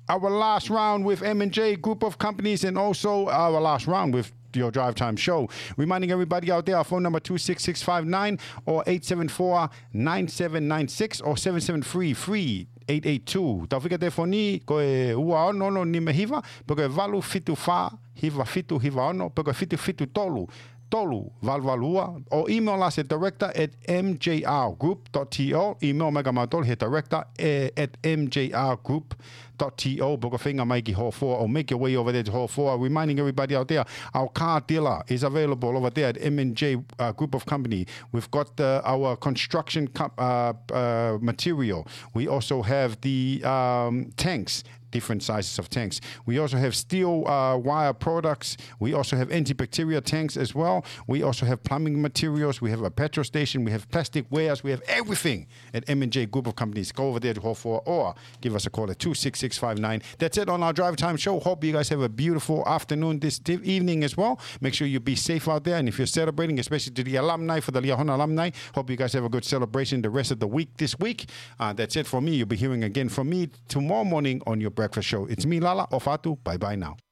our last round with M&J Group of Companies, and also our last round with your Drive Time show. Reminding everybody out there, our phone number 26659 or 874-9796 or 773-882. Tau whika telefoni ko e ua ono no ni mehiva, peko e valu fitu wha, hiva fitu hiva ono, peko e fitu fitu tolu. Tolu valvalua or email us at director@mjrgroup.to. Email mega matol here director@mjrgroup.to. Boka whinga mai ki Hall 4 or make your way over there to Hall 4. Reminding everybody out there, our car dealer is available over there at M&J Group of Company. We've got our construction material. We also have the tanks. Different sizes of tanks. We also have steel wire products. We also have antibacterial tanks as well. We also have plumbing materials. We have a petrol station. We have plastic wares. We have everything at M&J Group of Companies. Go over there to Hall 4 or give us a call at 26659. That's it on our Drive Time show. Hope you guys have a beautiful afternoon this evening as well. Make sure you be safe out there. And if you're celebrating, especially to the alumni, for the Liahona alumni, hope you guys have a good celebration the rest of the week this week. That's it for me. You'll be hearing again from me tomorrow morning on your breakfast show. It's me, Lala Ofatu. Bye-bye now.